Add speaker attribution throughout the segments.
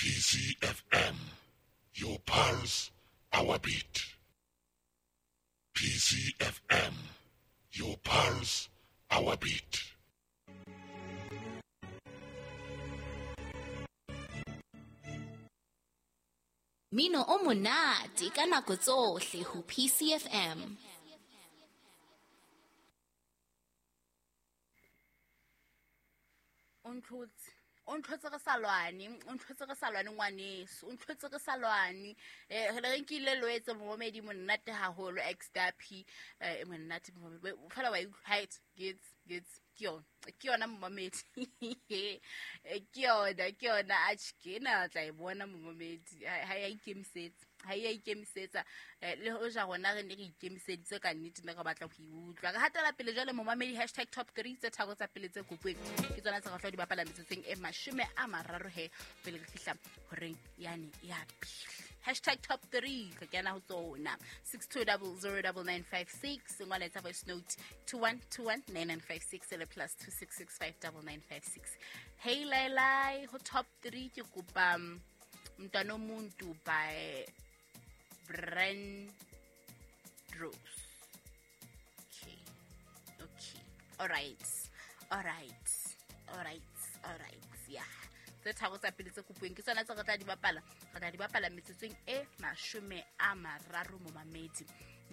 Speaker 1: PCFM, your pulse, our beat. PCFM, your pulse, our beat.
Speaker 2: Mino o monate ka nako tsohle ho PCFM.
Speaker 3: Ontlhotse re sa lwane ngwaneso, ontlhotse re sa lwane. Re nkile loetse momedi monate haholo X-Dappy monate momedi. Fela wa height gets ke yona momedi. Ke yona atchke na tla e bona momedi. Ha ya ikemisetsa le ho ja rona re ne re ikemiseditse ka nnete ne re batla go iutlwa. Re hatela pele jale momamedi #top3 tse tharo tsa pele tse kopeng ke tsona tse ga hlo di bapala metsetseng e 30 he pele re fihla horeng yane ya pele. #top3 ka kena ho tsona 62009956 ngwana tsa voice note 21219956 le +266599956. Hey Lailai ho top 3 ke kopa mntano muntu by Brand Rose. Okay. All right. Yeah. Tse tharo tsa pele tse kopeng ke tsona tse re tla di bapala metsetseng e 30 mo mamedi.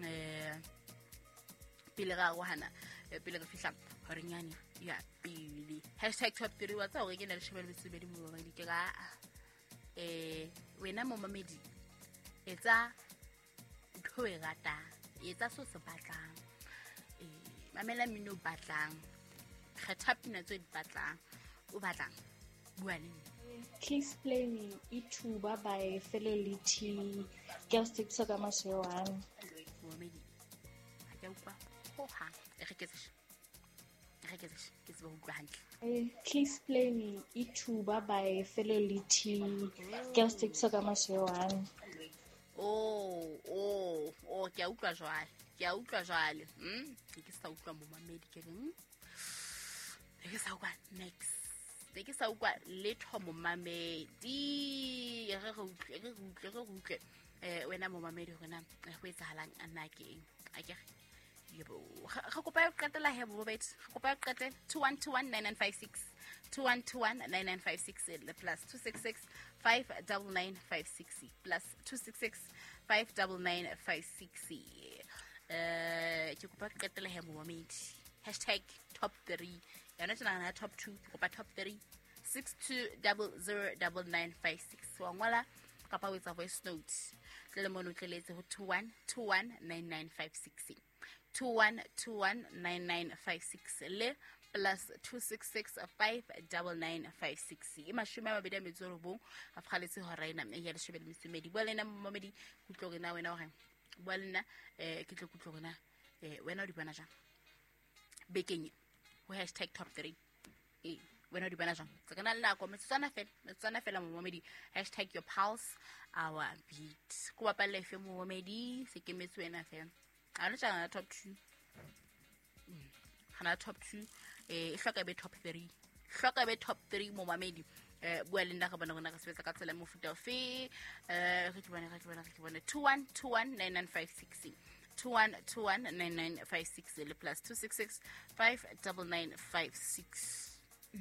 Speaker 3: Pele ga go hana pele re fihla horenyane ya pele. #top3 wa tsa hore ke na le shebele besebedi mo mamedi ke ga wena mo mamedi etsa ntho e ratang, etsa so se batlang, mamela mino batlang, kgetha pina tse di batlang, o batlang bua le nna.
Speaker 4: Please play me Ithuba by Feloliti Girls TikTok Amashewan.
Speaker 3: Momedi ha ke utlwa ho hang re ke se ba utlwa hantle.
Speaker 4: Please play me Ithuba by Feloliti Girls TikTok Amashewan.
Speaker 3: Oh, ke a utlwa jwale. Ke sa utlwa mo mamedi ke reng? Ke sa utlwa next. Ke sa utlwa letho mo mamedi. Re utlwe. Wena mo mamedi rena go etsahalang anakeng. A ke yebo ga kopa e qetela he bo bet ga kopa e qete 21219956 21219956 le +266599956 +266599956 ke kopa qetela he mo mamedi #top3 yana tsana top 2 ke kopa top 3 62009956 wa ngwala kapa wetsa voice note le mono tleletse ho 21219956 21219956 le +266599956 e 29 a fgaletse ho raina ya le shebele mesemedi bua lena momedi kutlo rena wena hore bua lena ke tlo kutlo rena wena o di bona jang bekeng ho #top3 wena o di bona jang tsa kana le nako metsana fela momedi #your pulse our beat go bapalla fe momedi se ke metso ena fe a le tsana top 2 hana top 2 e hloka be top 3 mo mamedi bua le nna ga bona rona ka sebetsa ka tsela mo futa fe re ke bona 21219956 21219956 le +266599956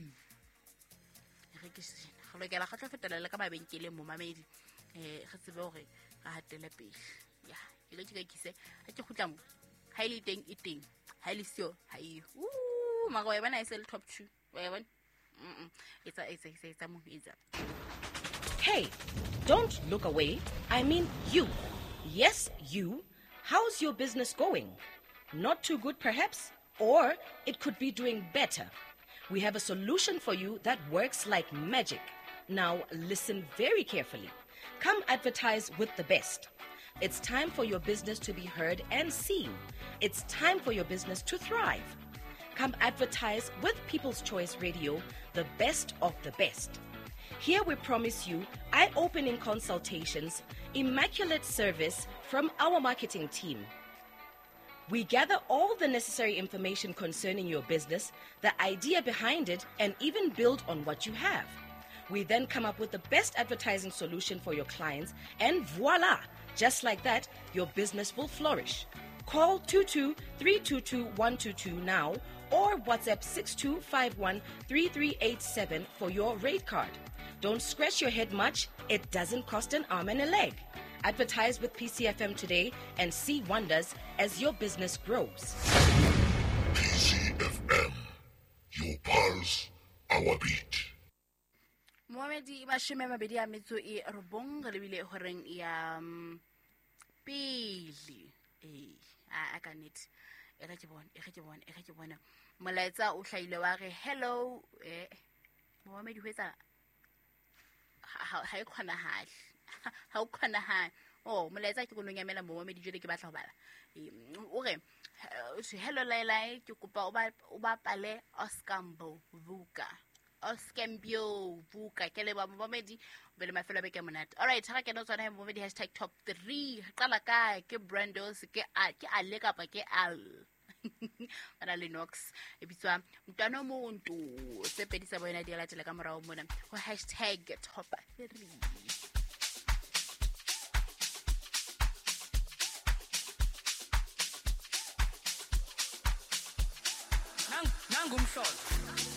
Speaker 3: re ke se go lokela ga tla fetela le ka mabenkele mo mamedi re tsebe hore ga hatela pele ya ile ke kise ha ke khutla mo ha ile teng e teng ha ile sio ha iyo maga wa bana isel top 2 wa bona it's mo either.
Speaker 5: Hey, don't look away. I mean you. Yes, you. How's your business going? Not too good perhaps? Or it could be doing better. We have a solution for you that works like magic. Now listen very carefully. Come advertise with the best. It's time for your business to be heard and seen. It's time for your business to thrive. Come advertise with People's Choice Radio, the best of the best. Here we promise you eye-opening consultations, immaculate service from our marketing team. We gather all the necessary information concerning your business, the idea behind it, and even build on what you have. We then come up with the best advertising solution for your clients, and voila! Just like that, your business will flourish. Call 22-322-122 now or WhatsApp 6251-3387 for your rate card. Don't scratch your head much. It doesn't cost an arm and a leg. Advertise with PCFM today and see wonders as your business grows.
Speaker 1: PCFM, your pulse, our beat.
Speaker 3: Mohamedi mashome a mabedi a metso e robong re lebile horeng ya pele a ka net e ga ke bona molaetsa o hlaile wa re hello Mohamedi ho etsa ha e kgonahale ha o kgonahale molaetsa ke go nyamela Mohamedi jele ke batla ho bala o re hello Laila ke kopa o ba pale Oskambo Oskambio Vuka ke le ba Mohamedi bele mafelo be ke monate. All right, ha ke no tswana Mohamedi #top 3 qala ka ke Brandos ke a le kapa ke al ana Linux e bitswa mntwana muntu se pedisa bona di latela ka morao mona ho #top 3.
Speaker 6: Nangumhlolo